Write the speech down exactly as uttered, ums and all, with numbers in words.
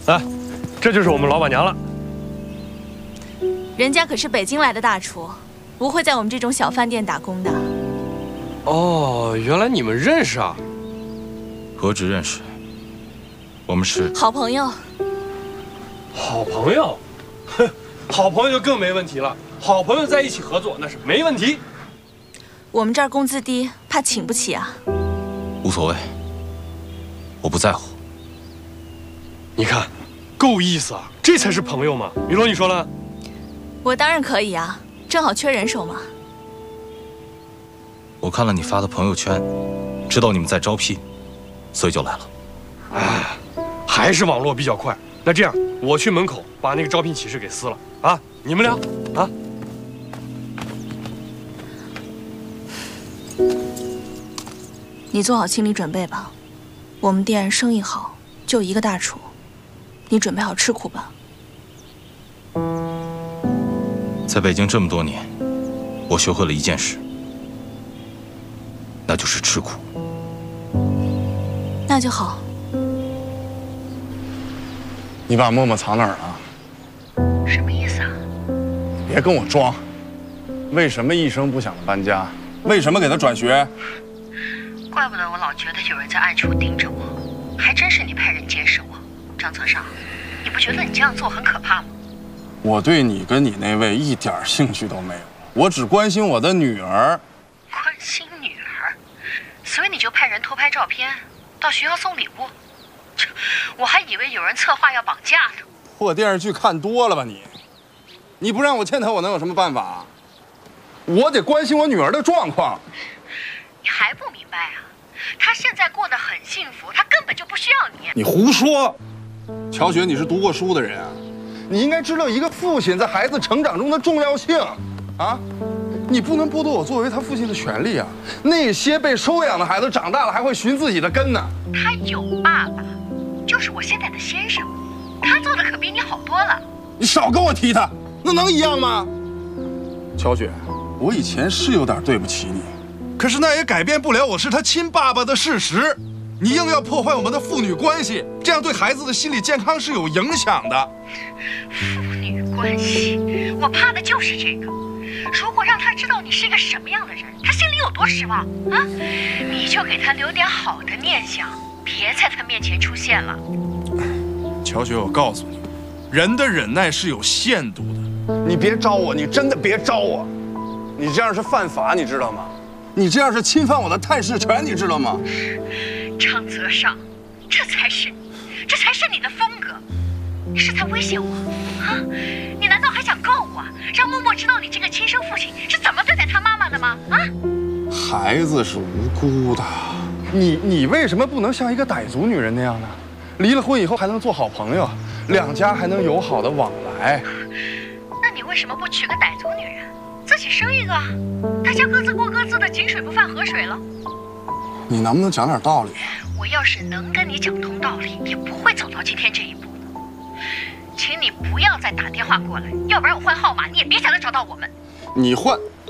啊，这就是我们老板娘了。 人家可是北京来的大厨，不会在我们这种小饭店打工的。 哦，原来你们认识啊？ 何止认识，我们是好朋友。 好朋友，哼，好朋友就更没问题了。好朋友在一起合作那是没问题。 我们这儿工资低，怕请不起啊。 无所谓，我不在乎。 你看，够意思啊，这才是朋友嘛。米罗，你说呢？ 我当然可以啊，正好缺人手嘛。 我看了你发的朋友圈，知道你们在招聘，所以就来了。 哎，还是网络比较快。那这样，我去门口把那个招聘启事给撕了啊！你们俩啊。 你做好心理准备吧，我们店生意好，就一个大厨，你准备好吃苦吧。 在北京这么多年，我学会了一件事，那就是吃苦。 那就好。 你把默默藏哪儿了？ 什么意思啊？ 别跟我装。为什么一声不响的搬家？为什么给他转学？ 怪不得我老觉得有人在暗处盯着我，还真是你派人监视我。张泽尚，你不觉得你这样做很可怕吗？ 我对你跟你那位一点兴趣都没有，我只关心我的女儿。 关心女儿，所以你就派人偷拍照片，到学校送礼物。这，我还以为有人策划要绑架呢。 破电视剧看多了吧你？你不让我见他，我能有什么办法？我得关心我女儿的状况。 你还不明白啊？她现在过得很幸福，她根本就不需要你。 你胡说！乔雪，你是读过书的人啊，你应该知道一个父亲在孩子成长中的重要性啊！你不能剥夺我作为他父亲的权利啊！那些被收养的孩子长大了还会寻自己的根呢。 他有爸爸，就是我现在的先生，他做的可比你好多了。 你少跟我提他，那能一样吗？乔雪，我以前是有点对不起你。可是那也改变不了我是他亲爸爸的事实，你硬要破坏我们的父女关系，这样对孩子的心理健康是有影响的。 父女关系，我怕的就是这个。如果让他知道你是一个什么样的人，他心里有多失望啊！你就给他留点好的念想，别在他面前出现了。 乔雪，我告诉你，人的忍耐是有限度的。你别招我，你真的别招我，你这样是犯法，你知道吗？你这样是侵犯我的探视权，你知道吗？ 张泽尚，这才是，这才是你的风格。你是在威胁我啊？你难道还想告我，让默默知道你这个亲生父亲是怎么对待他妈妈的吗？啊？ 孩子是无辜的，你你为什么不能像一个傣族女人那样呢？离了婚以后还能做好朋友，两家还能友好的往来。 那你为什么不娶个傣族女人，自己生一个？大家各自过各自的，井水不犯河水了。 你能不能讲点道理？ 我要是能跟你讲通道理，也不会走到今天这一步。请你不要再打电话过来，要不然我换号码，你也别想着找到我们。 你换，